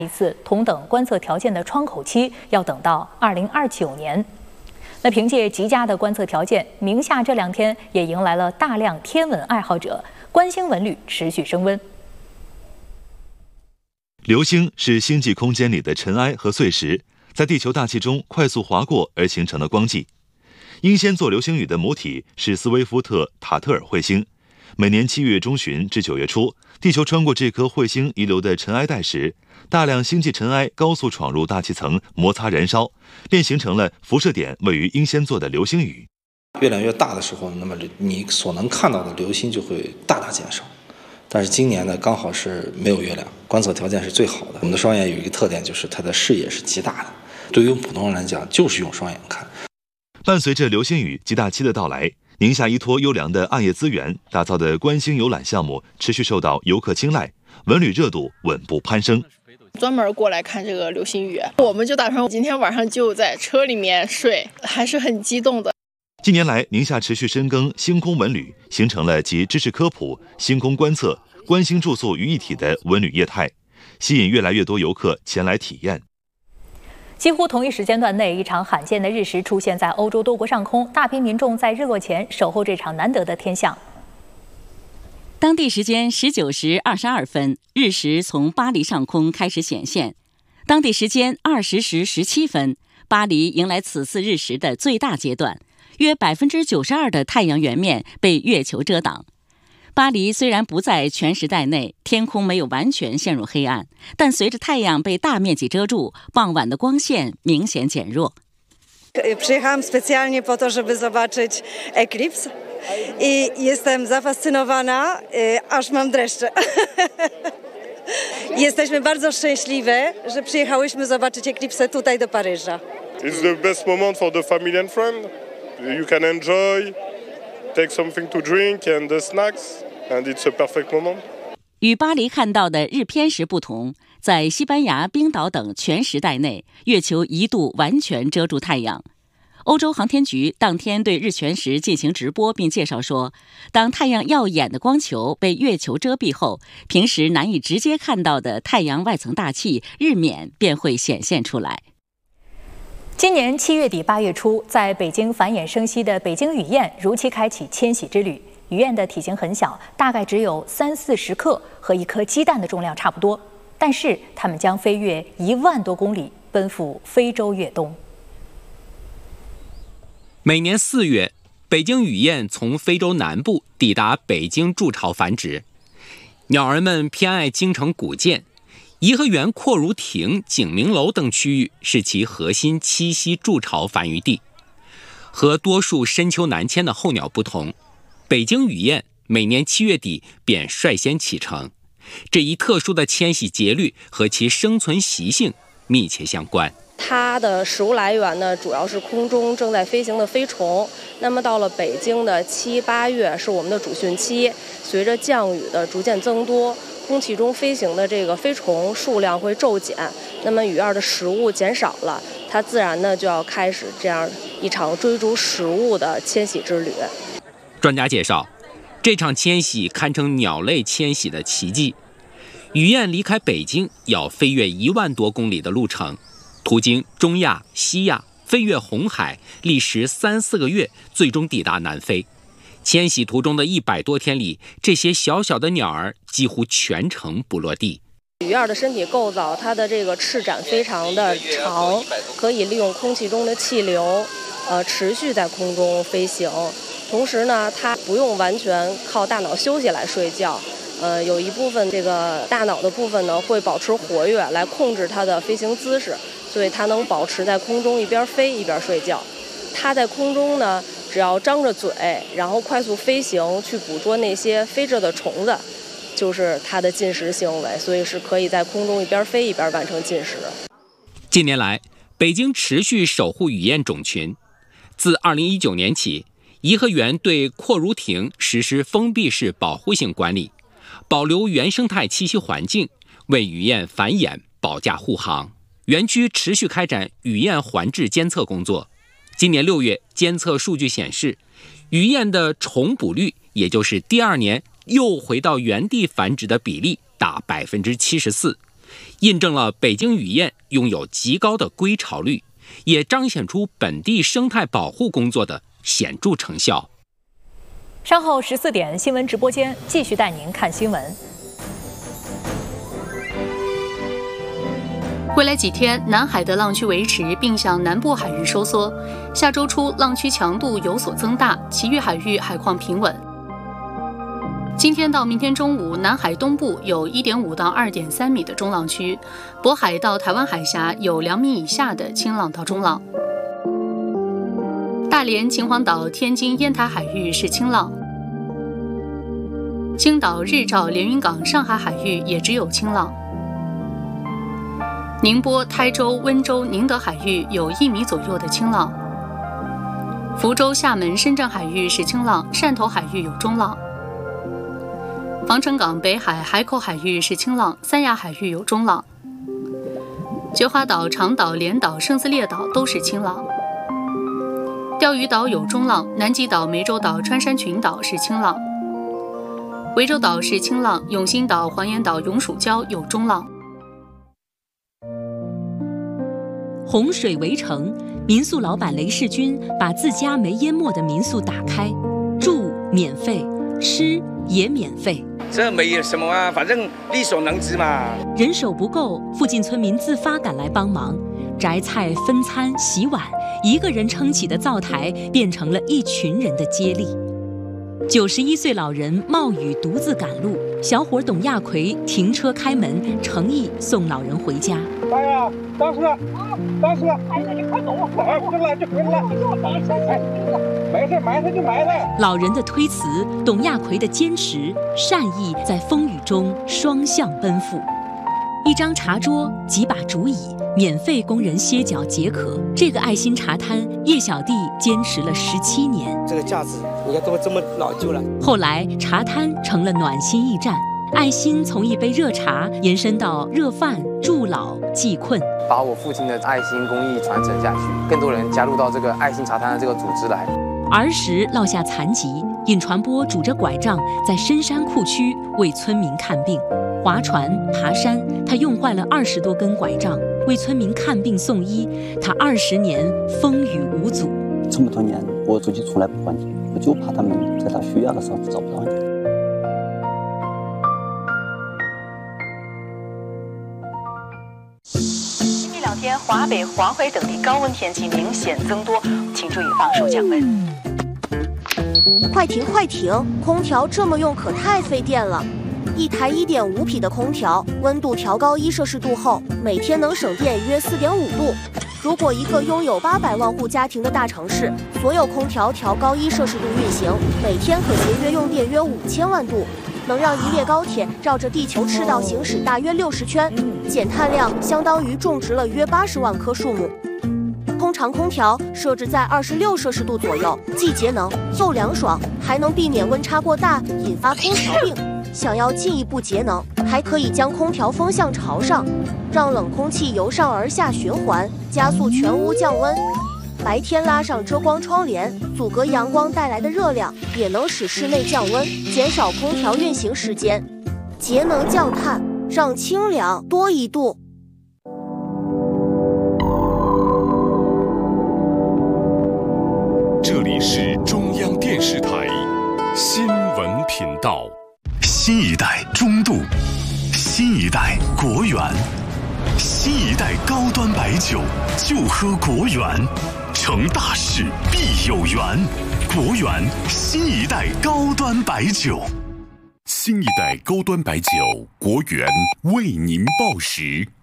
一次同等观测条件的窗口期要等到2029年。那凭借极佳的观测条件，宁夏这2天也迎来了大量天文爱好者，观星文旅持续升温。 流星是星际空间里的尘埃和碎石，在地球大气中快速划过而形成的光迹。英仙座流星雨的母体是斯威夫特塔特尔彗星，每年7月中旬至9月初，地球穿过这颗彗星遗留的尘埃带时，大量星际尘埃高速闯入大气层，摩擦燃烧，便形成了辐射点位于英仙座的流星雨。 越来越大的时候，那么你所能看到的流星就会大大减少。但是今年呢，刚好是没有月亮，观测条件是最好的。我们的双眼有一个特点，就是它的视野是极大的，对于普通人来讲，就是用双眼看。 伴随着流星雨极大期的到来，宁夏依托优良的暗夜资源打造的观星游览项目持续受到游客青睐，文旅热度稳步攀升。 专门过来看这个流星雨，我们就打算今天晚上就在车里面睡，还是很激动的。 近年来，宁夏持续深耕星空文旅，形成了集知识科普、星空观测、观星住宿于一体的文旅业态，吸引越来越多游客前来体验。 几乎同一时间段内，一场罕见的日食出现在欧洲多国上空，大批民众在日落前守候这场难得的天象。 当地时间19时22分，日食从巴黎上空开始显现。当地时间20时17分，巴黎迎来此次日食的最大阶段，约92%的太阳圆面被月球遮挡。巴黎虽然不在全时带内，天空没有完全陷入黑暗，但随着太阳被大面积遮住，傍晚的光线明显减弱。 Przyjechałam specjalnie po to, żeby zobaczyć eklips i jestem zafascynowana, aż mam dreszcze. Jesteśmy bardzo szczęśliwe, że przyjechałyśmy zobaczyć eklipsę tutaj do Paryża. It's the best moment for the family and friend. You can enjoy, take something to drink and the snacks, and it's a perfect moment. 与巴黎看到的日偏食不同，在西班牙、冰岛等全时带内，月球一度完全遮住太阳。欧洲航天局当天对日全食进行直播，并介绍说，当太阳耀眼的光球被月球遮蔽后，平时难以直接看到的太阳外层大气日冕便会显现出来。 今年7月底8月初，在北京繁衍生息的北京雨燕如期开启迁徙之旅。雨燕的体型很小，大概只有30-40克，和一颗鸡蛋的重量差不多。但是它们将飞越1万多公里，奔赴非洲越冬。 每年4月，北京雨燕从非洲南部抵达北京筑巢繁殖。鸟儿们偏爱京城古建，颐和园阔如亭、景明楼等区域是其核心栖息筑巢繁育地。和多数深秋南迁的候鸟不同，北京雨燕每年7月底便率先启程，这一特殊的迁徙节律和其生存习性密切相关。 它的食物来源呢，主要是空中正在飞行的飞虫。那么到了北京的7、8月是我们的主汛期，随着降雨的逐渐增多，空气中飞行的这个飞虫数量会骤减，那么雨燕的食物减少了，它自然呢就要开始这样一场追逐食物的迁徙之旅。 专家介绍，这场迁徙堪称鸟类迁徙的奇迹。雨燕离开北京要飞越1万多公里的路程，途经中亚、西亚，飞越红海，历时3-4个月，最终抵达南非。迁徙途中的100多天里，这些小小的鸟儿几乎全程不落地。 雨燕的身体构造，它的这个翅展非常的长，可以利用空气中的气流，持续在空中飞行。同时呢，它不用完全靠大脑休息来睡觉，有一部分这个大脑的部分呢会保持活跃来控制它的飞行姿势，所以它能保持在空中一边飞一边睡觉。它在空中呢，只要张着嘴，然后快速飞行去捕捉那些飞着的虫子，就是它的进食行为，所以是可以在空中一边飞一边完成进食。 近年来，北京持续守护雨燕种群。自2019年起，颐和园对阔如亭实施封闭式保护性管理，保留原生态栖息环境，为雨燕繁衍保驾护航。园区持续开展雨燕环质监测工作。今年6月，监测数据显示，雨燕的重捕率，也就是第2年又回到原地繁殖的比例达74%， 印证了北京雨燕拥有极高的归巢率，也彰显出本地生态保护工作的显著成效。 稍后14点，新闻直播间继续带您看新闻。 未来几天，南海的浪区维持并向南部海域收缩，下周初浪区强度有所增大，其余海域海况平稳。今天到明天中午，南海东部有 1.5 到 2.3 米的中浪区，渤海到台湾海峡有2米以下的轻浪到中浪。大连、秦皇岛、天津、烟台海域是轻浪，青岛、日照、连云港、上海海域也只有轻浪。宁波、台州、温州、宁德海域有1米左右的轻浪。福州、厦门、深圳海域是轻浪，汕头海域有中浪。防城港、北海、海口海域是轻浪，三亚海域有中浪。菊花岛、长岛、连岛、圣斯列岛都是轻浪。钓鱼岛有中浪，南极岛、湄洲岛、穿山群岛是轻浪。涠洲岛是轻浪，永兴岛、黄岩岛、永暑礁有中浪。 洪水围城，民宿老板雷世军把自家没淹没的民宿打开，住免费，吃也免费。 这没有什么啊，反正力所能及嘛。 人手不够，附近村民自发赶来帮忙，摘菜、分餐、洗碗，一个人撑起的灶台变成了一群人的接力。91岁老人冒雨独自赶路，小伙董亚奎停车开门，诚意送老人回家。 哎呀，当时，孩子你快走，哎，回来就回来，没事埋汰就埋汰。 老人的推辞，董亚奎的坚持，善意在风雨中双向奔赴。一张茶桌，几把竹椅，免费供人歇脚解渴。这个爱心茶摊，叶小弟坚持了17年。 这个架子，你看都这么老旧了。 后来，茶摊成了暖心驿站，爱心从一杯热茶延伸到热饭、助老、济困， 把我父亲的爱心公益传承下去，更多人加入到这个爱心茶摊的这个组织来。 儿时落下残疾，尹传波拄着拐杖在深山库区为村民看病。划船、爬山，他用坏了20多根拐杖，为村民看病送医。他20年风雨无阻。 这么多年，我自己从来不还钱，我就怕他们在他需要的时候找不到你。 近2天，华北、黄淮等地高温天气明显增多，请注意防暑降温。 快停快停！空调这么用可太费电了。一台1.5匹的空调，温度调高1摄氏度后，每天能省电约4.5度。如果一个拥有800万户家庭的大城市，所有空调调高1摄氏度运行，每天可节约用电约5000万度，能让一列高铁绕着地球赤道行驶大约60圈，减碳量相当于种植了约80万棵树木。通常空调设置在26摄氏度左右，既节能又凉爽，还能避免温差过大引发空调病。想要进一步节能，还可以将空调风向朝上，让冷空气由上而下循环，加速全屋降温。白天拉上遮光窗帘，阻隔阳光带来的热量，也能使室内降温，减少空调运行时间。节能降碳，让清凉多一度。 这里是中央电视台新闻频道。新一代中度，新一代国源，新一代高端白酒，就喝国源，成大事必有缘。国源新一代高端白酒，新一代高端白酒，国源为您报时。